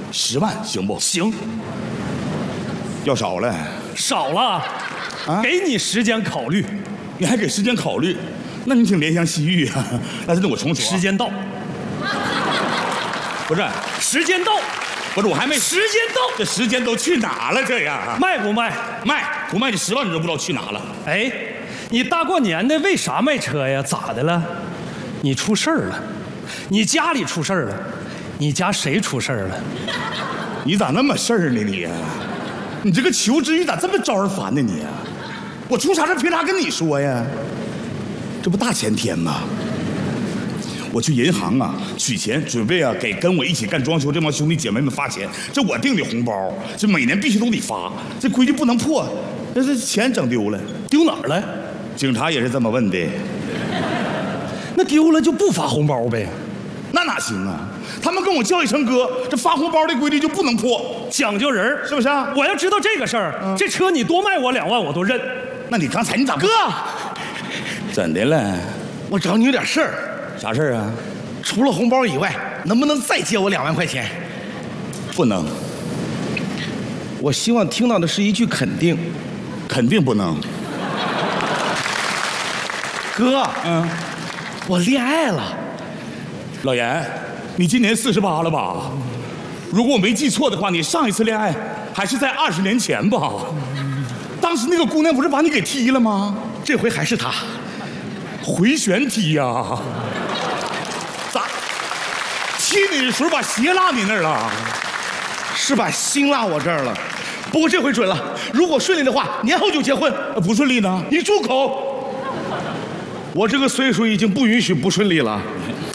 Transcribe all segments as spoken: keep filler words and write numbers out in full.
十万行不？ 行。 要少了， 少了，啊，给你时间考虑。 你还给时间考虑？那你挺怜香惜玉啊。但是那我重说， 时间到。 不是， 时间到。 不是，我还没。 时间到， 这时间都去哪了？这样卖不卖？ 卖，不卖，你十万你都不知道去哪了。 哎，你大过年的为啥卖车呀？咋的了？你出事儿了？你家里出事儿了？你家谁出事儿了？ 你咋那么事儿呢你？你这个求知欲咋这么招人烦呢你？我出啥事凭啥跟你说呀？这不大前天吗？我去银行啊取钱，准备啊给跟我一起干装修这帮兄弟姐妹们发钱。这我定的红包，这每年必须都得发，这规矩不能破。这这钱整丢了， 丢哪儿了？ 警察也是这么问的。 那丢了就不发红包呗？ 那哪行啊？他们跟我叫一声哥，这发红包的规律就不能破， 讲究人是不是啊？ 我要知道这个事儿，嗯、这车你多卖我两万我都认。 那你刚才你咋不？ 哥， 怎的了？ 我找你有点事儿。 啥事儿啊？ 除了红包以外，能不能再借我两万块钱？ 不能。 我希望听到的是一句肯定。 肯定不能。 哥， 嗯， 我恋爱了。 老严，你今年四十八了吧？如果我没记错的话，你上一次恋爱还是在二十年前吧？当时那个姑娘不是把你给踢了吗？ 这回还是她， 回旋踢呀、啊！咋？踢你的时候把鞋落你那儿了？ 是把心落我这儿了。不过这回准了，如果顺利的话，年后就结婚。 不顺利呢？ 你住口！我这个岁数已经不允许不顺利了。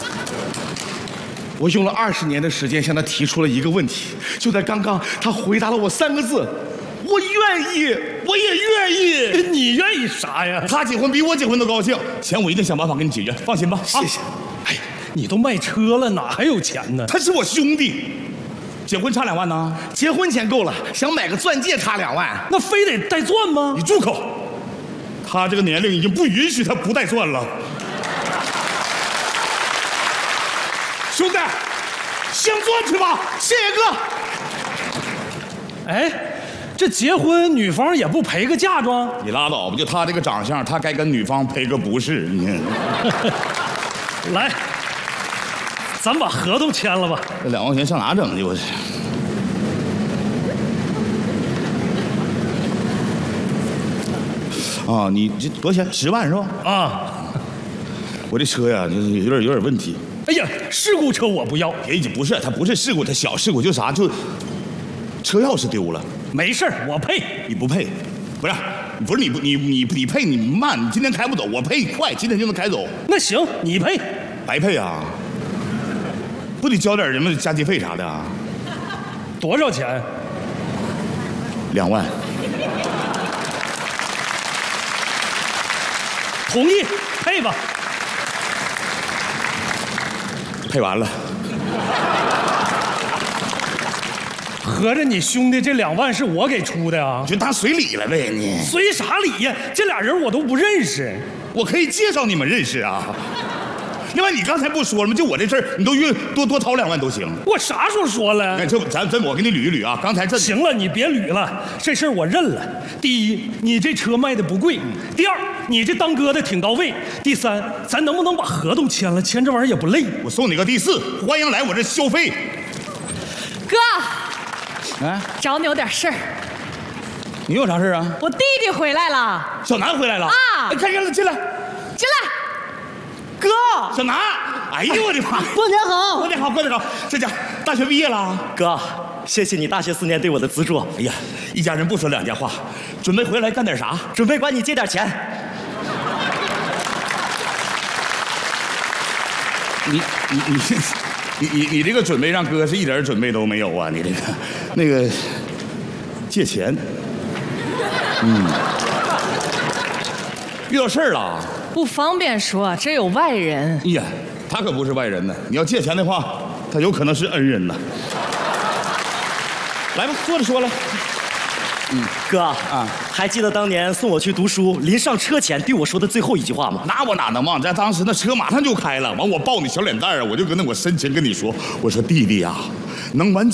我用了二十年的时间向他提出了一个问题，就在刚刚，他回答了我三个字：我愿意，我也愿意。 你愿意啥呀？ 他结婚比我结婚都高兴，钱我一定想办法给你解决，放心吧。 谢谢。 哎，你都卖车了，哪还有钱呢？ 他是我兄弟，结婚差两万呢？ 结婚钱够了，想买个钻戒差两万， 那非得带钻吗？ 你住口！他这个年龄已经不允许他不带钻了。兄弟，镶钻去吧！ 谢谢哥。 哎，这结婚女方也不陪个嫁妆？ 你拉倒吧，就他这个长相，他该跟女方赔个不是。你来，咱把合同签了吧。 这两万块钱上哪整去？我啊，你这多少钱？十万是吧？ 啊， 我这车呀，就是有点有点问题。 哎呀，事故车我不要。 也不是，它不是事故，它小事故就啥就车钥匙丢了。 没事我配。 你不配，不是不是你不你你你配你慢，你今天开不走，我配快，今天就能开走。 那行，你配。 白配啊？不得交点什么加急费啥的啊？ 多少钱？ 两万。 同意，配吧。 配完了。 合着你兄弟这两万是我给出的啊？ 就当随礼了呗你。 随啥礼呀？这俩人我都不认识。 我可以介绍你们认识啊。另外，你刚才不说了吗？就我这事儿，你都愿多多掏两万都行。 我啥时候说了？ 哎，这咱咱我给你捋一捋啊。刚才这行了，你别捋了，这事儿我认了。第一，你这车卖的不贵；第二，你这当哥的挺到位；第三，咱能不能把合同签了？签这玩意儿也不累。 我送你个第四，欢迎来我这消费。 哥， 啊， 找你有点事儿。 你有啥事啊？ 我弟弟回来了。 小南回来了啊！ 哎，看看了，进来， 进来。哥， 小南，哎呦我的妈！ 过年好， 过年好，过年好！这家大学毕业了， 哥，谢谢你大学四年对我的资助。 哎呀，一家人不说两家话，准备回来干点啥？ 准备管你借点钱。 你你你你你你这个准备让哥是一点准备都没有啊！你这个那个借钱，嗯，遇到事儿了。 不方便说，这有外人。 哎呀，他可不是外人呢。你要借钱的话，他有可能是恩人呢。来吧，坐着说来。 嗯，哥啊，还记得当年送我去读书，临上车前对我说的最后一句话吗？ 那我哪能忘？在当时那车马上就开了，完我抱你小脸蛋儿，我就跟那我深情跟你说，我说弟弟呀、啊，能完。